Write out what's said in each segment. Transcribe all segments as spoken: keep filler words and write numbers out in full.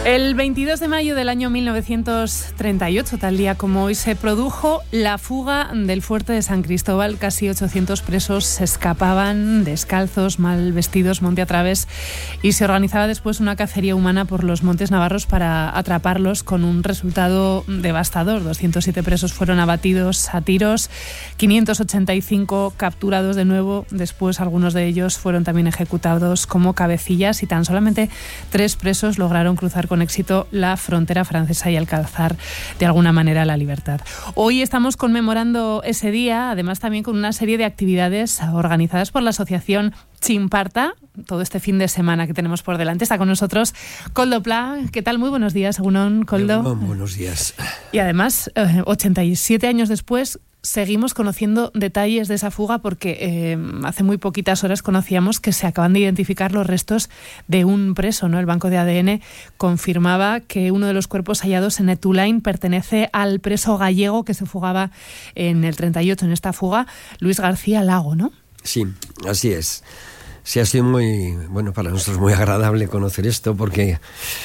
El veintidós de mayo del año mil novecientos treinta y ocho, tal día como hoy, se produjo la fuga del fuerte de San Cristóbal. Casi ochocientos presos se escapaban descalzos, mal vestidos, monte a través, y se organizaba después una cacería humana por los montes navarros para atraparlos, con un resultado devastador. doscientos siete presos fueron abatidos a tiros, quinientos ochenta y cinco capturados de nuevo. Después algunos de ellos fueron también ejecutados como cabecillas, y tan solamente tres presos lograron cruzar con éxito la frontera francesa y alcanzar de alguna manera la libertad. Hoy estamos conmemorando ese día, además también con una serie de actividades organizadas por la asociación Chimparta, todo este fin de semana que tenemos por delante. Está con nosotros Koldo Pla. ¿Qué tal? Muy buenos días, Egunon, Koldo. Egunon, buenos días. Y además, eh, ochenta y siete años después, seguimos conociendo detalles de esa fuga, porque eh, hace muy poquitas horas conocíamos que se acaban de identificar los restos de un preso, ¿no? El banco de A D N confirmaba que uno de los cuerpos hallados en Etulain pertenece al preso gallego que se fugaba en el treinta y ocho, en esta fuga, Luis García Lago, ¿no? Sí, así es. Sí, ha sido muy, bueno, para nosotros muy agradable conocer esto, porque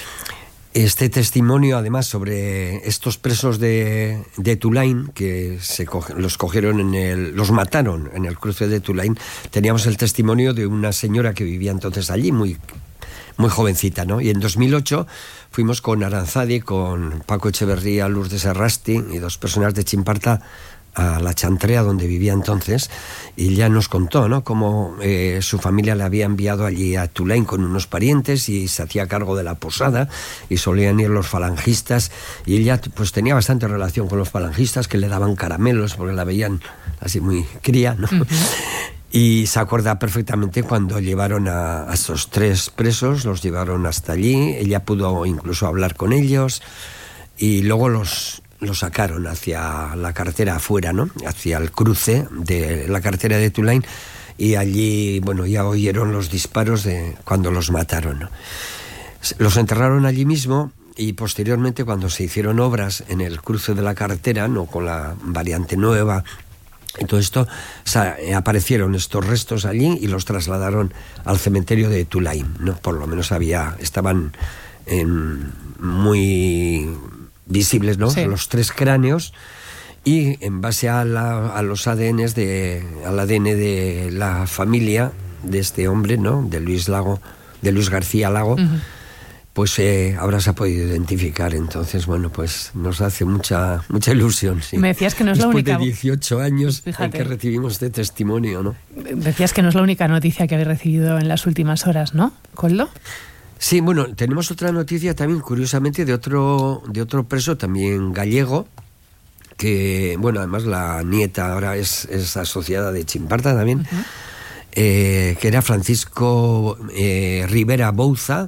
este testimonio, además, sobre estos presos de, de Etulain, que se coge, los cogieron en el, los mataron en el cruce de Etulain, teníamos el testimonio de una señora que vivía entonces allí, muy, muy jovencita, ¿no? Y en dos mil ocho fuimos con Aranzadi, con Paco Echeverría, Lourdes Arrasti y dos personas de Chimparta a la Chantrea, donde vivía entonces, y ya nos contó, ¿no?, cómo eh, su familia le había enviado allí a Etulain con unos parientes y se hacía cargo de la posada, y solían ir los falangistas, y ella pues tenía bastante relación con los falangistas, que le daban caramelos porque la veían así muy cría, ¿no? Uh-huh. Y se acuerda perfectamente cuando llevaron a, a estos tres presos, los llevaron hasta allí, ella pudo incluso hablar con ellos, y luego los lo sacaron hacia la carretera afuera, ¿no?, hacia el cruce de la carretera de Etulain, y allí, bueno, ya oyeron los disparos de cuando los mataron, ¿no? Los enterraron allí mismo, y posteriormente, cuando se hicieron obras en el cruce de la carretera, no, con la variante nueva y todo esto, o sea, aparecieron estos restos allí y los trasladaron al cementerio de Etulain, ¿no? Por lo menos había, estaban en muy visibles, ¿no? Sí. Los tres cráneos, y en base a, la, a los A D Ns de, al A D N de la familia de este hombre, ¿no?, de Luis Lago, de Luis García Lago, uh-huh. pues eh, ahora se ha podido identificar. Entonces, bueno, pues nos hace mucha mucha ilusión, sí. Me decías que no es la única. Después de dieciocho años en que recibimos este testimonio, ¿no? Decías que no es la única noticia que habéis recibido en las últimas horas, ¿no, Koldo? Sí, bueno, tenemos otra noticia también, curiosamente, de otro de otro preso también gallego, que, bueno, además la nieta ahora es, es asociada de Chimparta también, uh-huh. eh, que era Francisco eh, Rivera Bouza,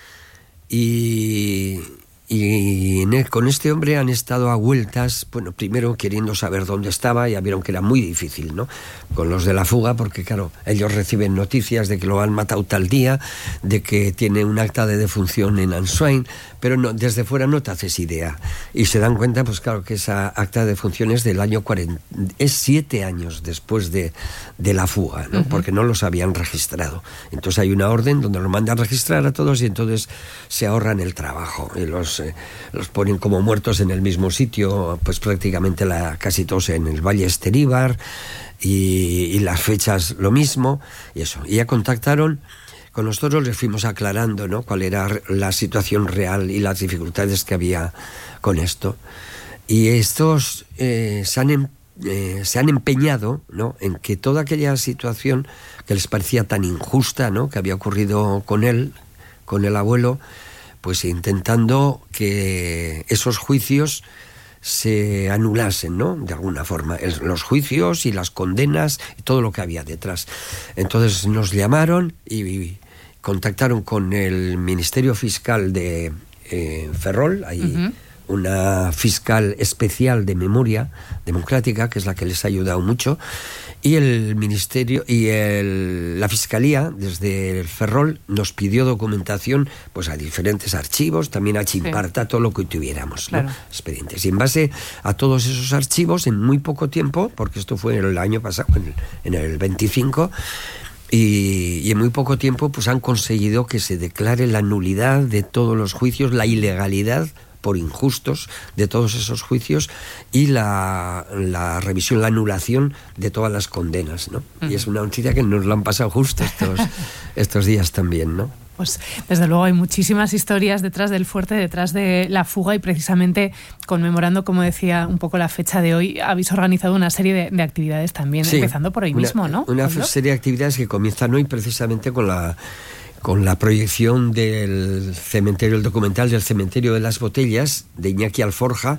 y, y en el, con este hombre han estado a vueltas, bueno, primero queriendo saber dónde estaba. Ya vieron que era muy difícil, ¿no?, con los de la fuga, porque claro, ellos reciben noticias de que lo han matado tal día, de que tiene un acta de defunción en Ansoain, pero no, desde fuera no te haces idea, y se dan cuenta, pues claro, que esa acta de defunción es del año cuarenta, es siete años después de, de la fuga, ¿no? Uh-huh. Porque no los habían registrado. Entonces hay una orden donde los mandan a registrar a todos, y entonces se ahorran el trabajo, y los, eh, los ponen como muertos en el mismo sitio, pues prácticamente la, casi todos en el Valle Esteríbar, y, y las fechas lo mismo, y eso. Y ya contactaron con nosotros, les fuimos aclarando, ¿no?, cuál era la situación real y las dificultades que había con esto. Y estos eh, se, han em, eh, se han empeñado, ¿no?, en que toda aquella situación que les parecía tan injusta, ¿no?, que había ocurrido con él, con el abuelo, pues intentando que esos juicios se anulasen, ¿no?, de alguna forma, el, los juicios y las condenas y todo lo que había detrás. Entonces nos llamaron y, y contactaron con el Ministerio Fiscal de eh, Ferrol, ahí uh-huh. una fiscal especial de memoria democrática, que es la que les ha ayudado mucho, y el ministerio y el, la fiscalía desde el Ferrol nos pidió documentación, pues a diferentes archivos, también a Chimparta, sí. todo lo que tuviéramos, claro. ¿no? expedientes. Y en base a todos esos archivos, en muy poco tiempo, porque esto fue el año pasado, en el, en el veinticinco, y, y en muy poco tiempo pues han conseguido que se declare la nulidad de todos los juicios, la ilegalidad por injustos de todos esos juicios y la, la revisión, la anulación de todas las condenas, ¿no? Uh-huh. Y es una noticia que nos lo han pasado justo estos, estos días también, ¿no? Pues desde luego hay muchísimas historias detrás del fuerte, detrás de la fuga, y precisamente conmemorando, como decía, un poco la fecha de hoy, habéis organizado una serie de, de actividades también, sí, empezando por hoy una, mismo, ¿no? Una ¿Pablo? serie de actividades que comienzan hoy precisamente con la con la proyección del cementerio, el documental del Cementerio de las Botellas, de Iñaki Alforja,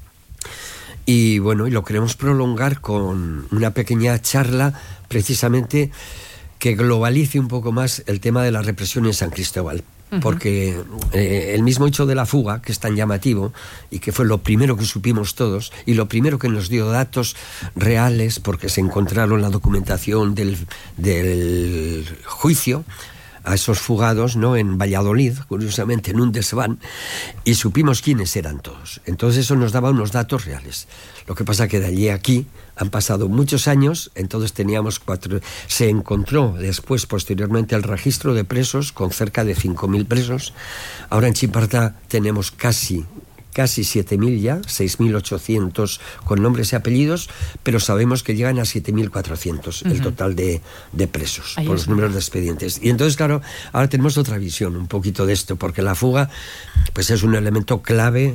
y bueno, y lo queremos prolongar con una pequeña charla precisamente que globalice un poco más el tema de la represión en San Cristóbal. Uh-huh. Porque eh, el mismo hecho de la fuga, que es tan llamativo y que fue lo primero que supimos todos y lo primero que nos dio datos reales, porque se encontraron la documentación del, del juicio a esos fugados, ¿no?, en Valladolid, curiosamente en un desván, y supimos quiénes eran todos. Entonces eso nos daba unos datos reales. Lo que pasa que de allí a aquí han pasado muchos años, entonces teníamos cuatro... Se encontró después, posteriormente, el registro de presos con cerca de cinco mil presos. Ahora en Chimparta tenemos casi... casi siete mil ya, seis mil ochocientos con nombres y apellidos, pero sabemos que llegan a siete mil cuatrocientos uh-huh. el total de, de presos, Ahí por los números de expedientes. Y entonces, claro, ahora tenemos otra visión un poquito de esto, porque la fuga pues es un elemento clave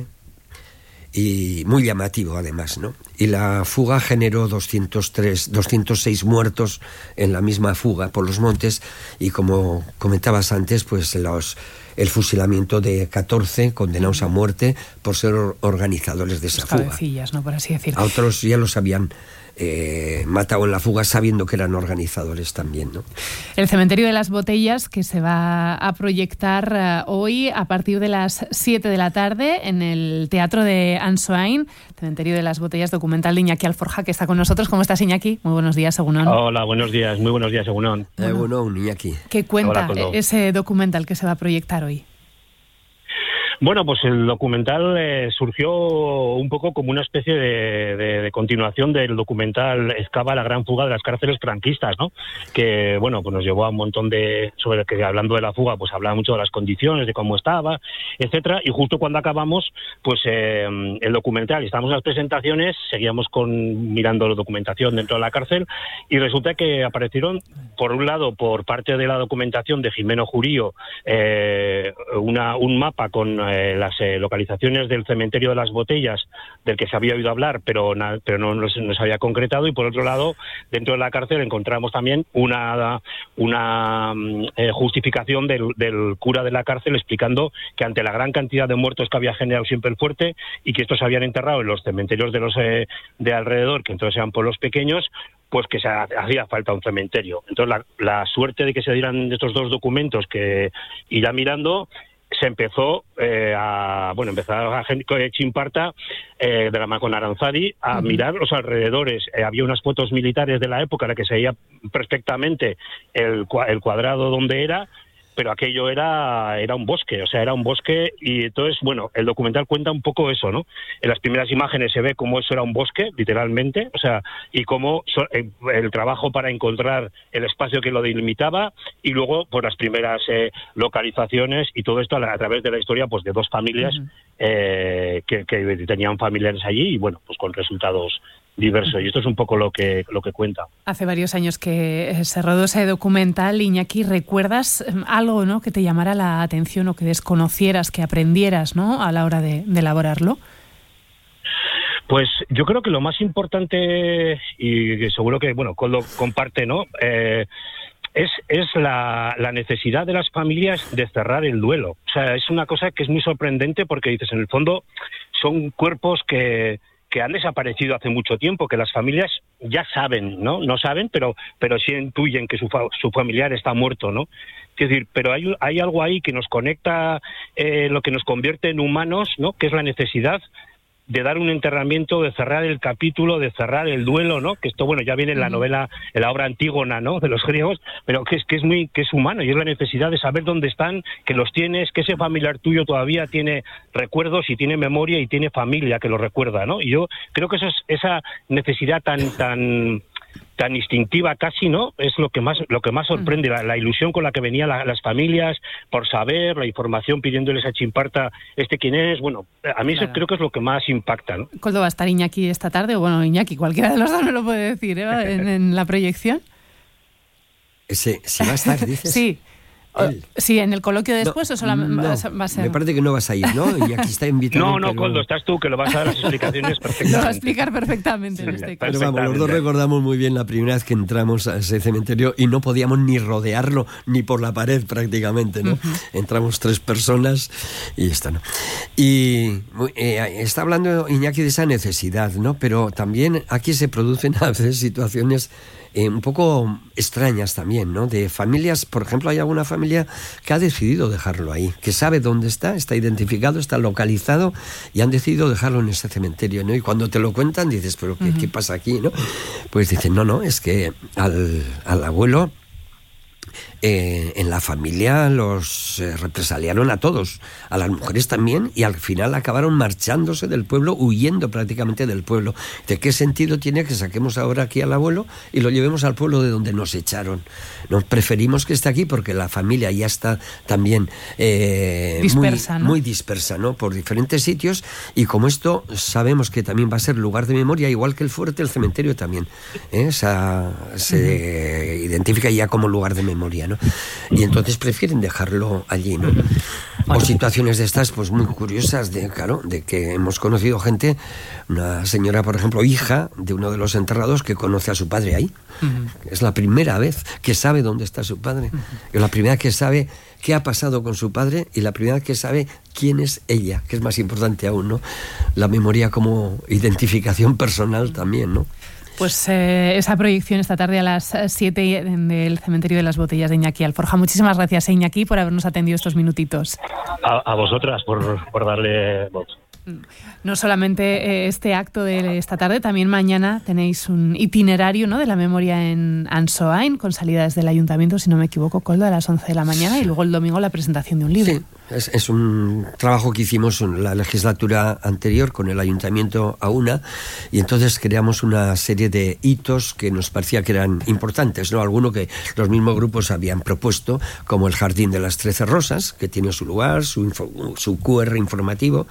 y muy llamativo además, ¿no? Y la fuga generó doscientos tres, doscientos seis muertos en la misma fuga por los montes, y como comentabas antes, pues los... el fusilamiento de catorce condenados a muerte por ser organizadores de esa Los fuga. Cabecillas, ¿no?, por así decirlo. A otros ya los habían eh, matado en la fuga sabiendo que eran organizadores también, ¿no? El Cementerio de las Botellas, que se va a proyectar uh, hoy a partir de las siete de la tarde en el Teatro de Ansoain. Cementerio de las Botellas, documental de Iñaki Alforja, que está con nosotros. ¿Cómo estás, Iñaki? Muy buenos días, Egunon. Hola, buenos días, muy buenos días, Egunon. Bueno, Egunon, Iñaki. ¿Qué cuenta Hola, ese documental que se va a proyectar hoy? Bueno, pues el documental eh, surgió un poco como una especie de, de, de continuación del documental Excava, la gran fuga de las cárceles franquistas, ¿no? Que, bueno, pues nos llevó a un montón de... sobre que hablando de la fuga, pues hablaba mucho de las condiciones, de cómo estaba, etcétera. Y justo cuando acabamos, pues eh, el documental, y estábamos en las presentaciones, seguíamos con mirando la documentación dentro de la cárcel, y resulta que aparecieron, por un lado, por parte de la documentación de Jimeno Jurío, eh, una, un mapa con Eh, las eh, localizaciones del Cementerio de las Botellas, del que se había oído hablar, pero, na, pero no, no, se, no se había concretado. Y por otro lado, dentro de la cárcel encontramos también una, una eh, justificación del, del cura de la cárcel explicando que ante la gran cantidad de muertos que había generado siempre el fuerte y que estos se habían enterrado en los cementerios de los eh, de alrededor, que entonces eran pueblos pequeños, pues que se hacía falta un cementerio. Entonces la, la suerte de que se dieran estos dos documentos que irá mirando, se empezó eh, a, bueno, empezó a Chimparta, eh, de la mano con Aranzadi, a uh-huh. mirar los alrededores. Eh, había unas fotos militares de la época en la que se veía perfectamente el, el cuadrado donde era, pero aquello era era un bosque, o sea, era un bosque. Y entonces, bueno, el documental cuenta un poco eso, ¿no? En las primeras imágenes se ve cómo eso era un bosque, literalmente, o sea, y cómo so, el, el trabajo para encontrar el espacio que lo delimitaba, y luego, por las primeras eh, localizaciones, y todo esto a, la, a través de la historia, pues, de dos familias uh-huh. eh, que, que tenían familiares allí, y bueno, pues con resultados diverso, y esto es un poco lo que lo que cuenta. Hace varios años que se rodó ese documental, Iñaki. ¿Recuerdas algo, ¿no?, que te llamara la atención o que desconocieras, que aprendieras, ¿no?, a la hora de, de elaborarlo? Pues yo creo que lo más importante, y seguro que, bueno, Coldo comparte, ¿no?, eh, es, es la, la necesidad de las familias de cerrar el duelo. O sea, es una cosa que es muy sorprendente, porque dices, en el fondo, son cuerpos que que han desaparecido hace mucho tiempo, que las familias ya saben, ¿no? No saben, pero pero sí intuyen que su, fa- su familiar está muerto, ¿no? Es decir, pero hay, hay algo ahí que nos conecta, eh, lo que nos convierte en humanos, ¿no?, que es la necesidad de dar un enterramiento, de cerrar el capítulo, de cerrar el duelo, ¿no? Que esto, bueno, ya viene en la novela, en la obra Antígona, ¿no?, de los griegos, pero que es que es muy que es humano, y es la necesidad de saber dónde están, que los tienes, que ese familiar tuyo todavía tiene recuerdos y tiene memoria y tiene familia que lo recuerda, ¿no? Y yo creo que eso es, esa necesidad tan tan tan instintiva casi, ¿no? Es lo que más lo que más sorprende, la, la ilusión con la que venían la, las familias por saber, la información pidiéndoles a Chimparta este quién es. Bueno, a mí claro. Eso creo que es lo que más impacta, ¿no? ¿Cuándo va a estar Iñaki esta tarde? O bueno, Iñaki, cualquiera de los dos me lo puede decir, ¿eh? en, en la proyección. Ese, ¿sí va a estar, dices? Sí. Él. Sí, en el coloquio después, no, o solamente no, va a ser. Me parece que no vas a ir, ¿no? Y aquí está invitado. No, no, Coldo, estás tú, que lo vas a dar las explicaciones perfectamente. Lo va a explicar perfectamente sí, en este caso. Pero vamos, los dos recordamos muy bien la primera vez que entramos a ese cementerio y no podíamos ni rodearlo ni por la pared prácticamente, ¿no? Uh-huh. Entramos tres personas y está, ¿no? Y eh, está hablando Iñaki de esa necesidad, ¿no? Pero también aquí se producen a veces situaciones Eh, un poco extrañas también, ¿no? De familias, por ejemplo, hay alguna familia que ha decidido dejarlo ahí, que sabe dónde está, está identificado, está localizado y han decidido dejarlo en ese cementerio, ¿no? Y cuando te lo cuentan dices, ¿pero qué, uh-huh. ¿qué pasa aquí, no? Pues dicen, no, no, es que al, al abuelo Eh, en la familia los eh, represaliaron a todos, a las mujeres también, y al final acabaron marchándose del pueblo, huyendo prácticamente del pueblo. ¿De qué sentido tiene que saquemos ahora aquí al abuelo y lo llevemos al pueblo de donde nos echaron? Nos preferimos que esté aquí porque la familia ya está también eh, dispersa, muy, ¿no? muy dispersa, ¿no? Por diferentes sitios, y como esto sabemos que también va a ser lugar de memoria, igual que el fuerte, el cementerio también, ¿eh? O sea, se uh-huh. identifica ya como lugar de memoria, ¿no? Y entonces prefieren dejarlo allí, ¿no? O situaciones de estas, pues muy curiosas, de claro, de que hemos conocido gente, una señora, por ejemplo, hija de uno de los enterrados, que conoce a su padre ahí. Uh-huh. Es la primera vez que sabe dónde está su padre. Uh-huh. Es la primera vez que sabe qué ha pasado con su padre y la primera vez que sabe quién es ella, que es más importante aún, ¿no? La memoria como identificación personal también, ¿no? Pues eh, esa proyección esta tarde a las siete del Cementerio de las Botellas de Iñaki Alforja. Muchísimas gracias, Iñaki, por habernos atendido estos minutitos. A, a vosotras por, por darle voz. No solamente este acto de esta tarde, también mañana tenéis un itinerario, ¿no?, de la memoria en Ansoain, con salida desde el ayuntamiento, si no me equivoco, Coldo, a las once de la mañana, y luego el domingo la presentación de un libro. Sí. Es, es un trabajo que hicimos en la legislatura anterior con el Ayuntamiento AUNA, y entonces creamos una serie de hitos que nos parecía que eran importantes, ¿no? Alguno que los mismos grupos habían propuesto, como el Jardín de las Trece Rosas, que tiene su lugar, su, info, su cu erre informativo,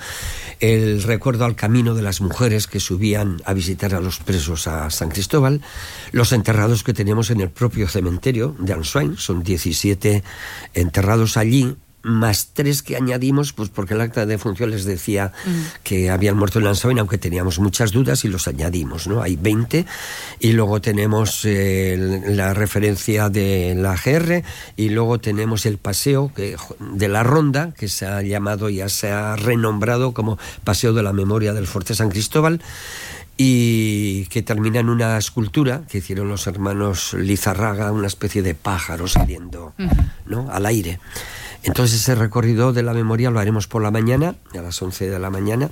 el recuerdo al camino de las mujeres que subían a visitar a los presos a San Cristóbal, los enterrados que tenemos en el propio cementerio de Ansoain, son diecisiete enterrados allí, más tres que añadimos, pues porque el acta de defunción les decía mm. que habían muerto en Ansoain, aunque teníamos muchas dudas, y los añadimos, ¿no? Hay veinte, y luego tenemos eh, la referencia de la ge erre, y luego tenemos el paseo que, de la Ronda, que se ha llamado, ya se ha renombrado como Paseo de la Memoria del Fuerte San Cristóbal, y que termina en una escultura que hicieron los hermanos Lizarraga, una especie de pájaro saliendo, mm. ¿no?, al aire. Entonces ese recorrido de la memoria lo haremos por la mañana, a las once de la mañana,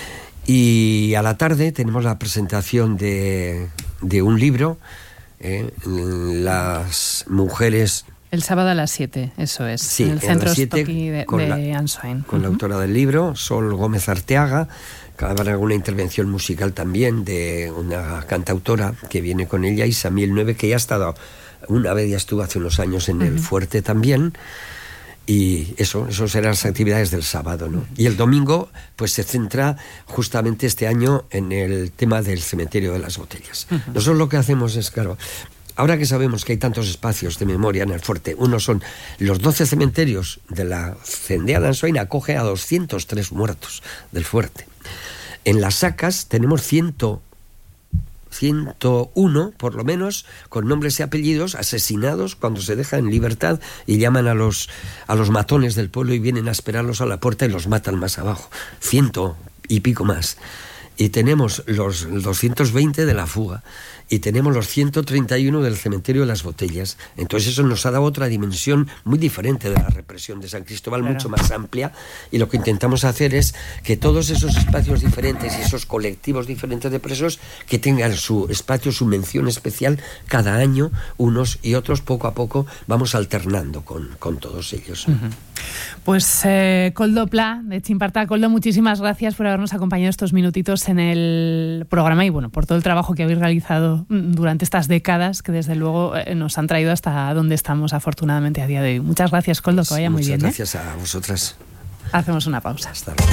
y a la tarde tenemos la presentación de, de un libro, eh, Las mujeres... El sábado a las siete, eso es, sí, en el centro siete, de, con de la, Ansoain. Con uh-huh. la autora del libro, Sol Gómez Arteaga, que habrá alguna intervención musical también de una cantautora que viene con ella, Isamiel Nueve, que ya ha estado, una vez ya estuvo hace unos años en uh-huh. el Fuerte también. Y eso, eso serán las actividades del sábado, ¿no? Y el domingo, pues se centra justamente este año en el tema del cementerio de las Botellas. Uh-huh. Nosotros lo que hacemos es, claro, ahora que sabemos que hay tantos espacios de memoria en el Fuerte, uno son los doce cementerios de la Cendea de Ansoain, acoge a doscientos tres muertos del Fuerte. En las Sacas tenemos ciento ciento uno, por lo menos, con nombres y apellidos, asesinados cuando se dejan en libertad y llaman a los, a los matones del pueblo y vienen a esperarlos a la puerta y los matan más abajo. Ciento y pico más. Y tenemos los doscientos veinte de la fuga, y tenemos los ciento treinta y uno del cementerio de las Botellas. Entonces eso nos ha dado otra dimensión muy diferente de la represión de San Cristóbal, claro. mucho más amplia, y lo que intentamos hacer es que todos esos espacios diferentes y esos colectivos diferentes de presos que tengan su espacio, su mención especial cada año, unos y otros, poco a poco vamos alternando con, con todos ellos. Uh-huh. Pues eh, Coldo Pla, de Chimparta. Coldo, muchísimas gracias por habernos acompañado estos minutitos en el programa y bueno, por todo el trabajo que habéis realizado hecho durante estas décadas que desde luego nos han traído hasta donde estamos afortunadamente a día de hoy. Muchas gracias, Koldo, que vaya muy bien. Muchas gracias ¿eh? a vosotras. Hacemos una pausa. Hasta luego.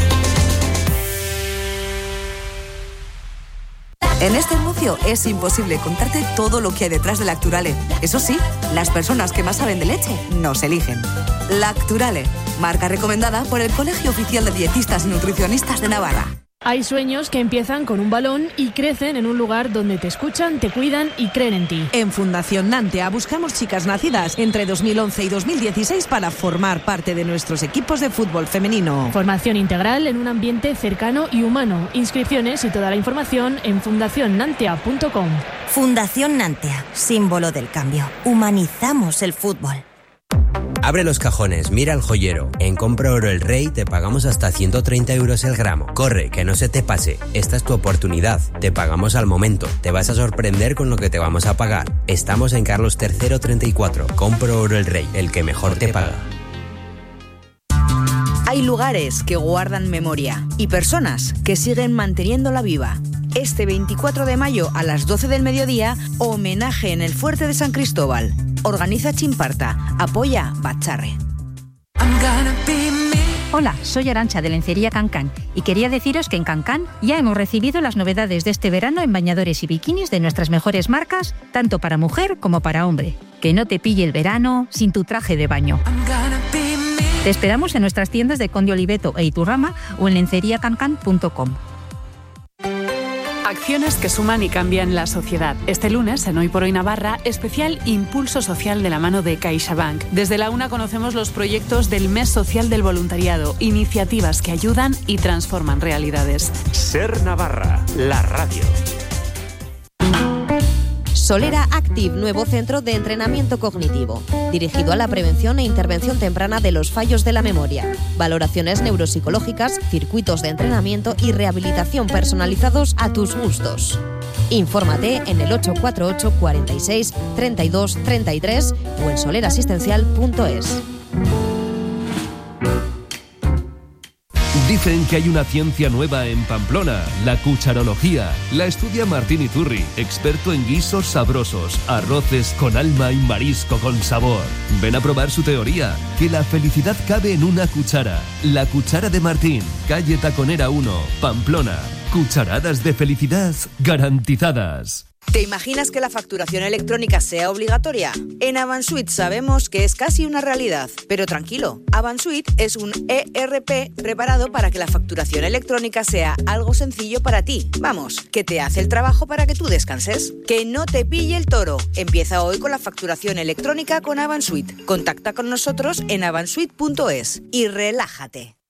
En este anuncio es imposible contarte todo lo que hay detrás de Lacturale. Eso sí, las personas que más saben de leche nos eligen. Lacturale, marca recomendada por el Colegio Oficial de Dietistas y Nutricionistas de Navarra. Hay sueños que empiezan con un balón y crecen en un lugar donde te escuchan, te cuidan y creen en ti. En Fundación Nantea buscamos chicas nacidas entre dos mil once y dos mil dieciséis para formar parte de nuestros equipos de fútbol femenino. Formación integral en un ambiente cercano y humano. Inscripciones y toda la información en fundación nantea punto com. Fundación Nantea, símbolo del cambio. Humanizamos el fútbol. Abre los cajones, mira al joyero. En Compra Oro El Rey te pagamos hasta ciento treinta euros el gramo. Corre, que no se te pase. Esta es tu oportunidad. Te pagamos al momento. Te vas a sorprender con lo que te vamos a pagar. Estamos en Carlos tercero treinta y cuatro. Compra Oro El Rey, el que mejor te paga. Hay lugares que guardan memoria y personas que siguen manteniéndola viva. Este veinticuatro de mayo a las doce del mediodía, homenaje en el Fuerte de San Cristóbal. Organiza Chimparta, apoya Bacharre. Hola, soy Arantxa de Lencería Cancán y quería deciros que en Cancán ya hemos recibido las novedades de este verano en bañadores y bikinis de nuestras mejores marcas, tanto para mujer como para hombre. Que no te pille el verano sin tu traje de baño. Te esperamos en nuestras tiendas de Conde Oliveto e Iturrama o en lencería cancán punto com. Acciones que suman y cambian la sociedad. Este lunes, en Hoy por Hoy Navarra, especial Impulso Social de la mano de CaixaBank. Desde la UNA conocemos los proyectos del Mes Social del Voluntariado, iniciativas que ayudan y transforman realidades. Ser Navarra, la radio. Solera Active, nuevo centro de entrenamiento cognitivo, dirigido a la prevención e intervención temprana de los fallos de la memoria, valoraciones neuropsicológicas, circuitos de entrenamiento y rehabilitación personalizados a tus gustos. Infórmate en el ocho cuatro ocho, cuarenta y seis, treinta y dos, treinta y tres o en solerasistencial punto es. Dicen que hay una ciencia nueva en Pamplona, la cucharología. La estudia Martín Iturri, experto en guisos sabrosos, arroces con alma y marisco con sabor. Ven a probar su teoría, que la felicidad cabe en una cuchara. La cuchara de Martín, calle Taconera uno, Pamplona. Cucharadas de felicidad garantizadas. ¿Te imaginas que la facturación electrónica sea obligatoria? En Avansuit sabemos que es casi una realidad, pero tranquilo, Avansuit es un E R P preparado para que la facturación electrónica sea algo sencillo para ti. Vamos, que te hace el trabajo para que tú descanses. Que no te pille el toro. Empieza hoy con la facturación electrónica con Avansuit. Contacta con nosotros en avansuit punto es y relájate.